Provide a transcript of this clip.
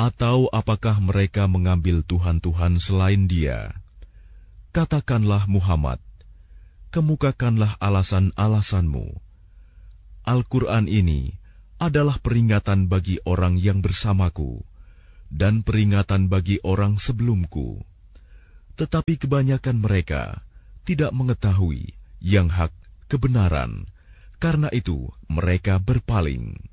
Atau apakah mereka mengambil tuhan-tuhan selain Dia? Katakanlah Muhammad, kemukakanlah alasan-alasanmu. Al-Quran ini adalah peringatan bagi orang yang bersamaku dan peringatan bagi orang sebelumku. Tetapi kebanyakan mereka tidak mengetahui yang hak kebenaran, karena itu mereka berpaling.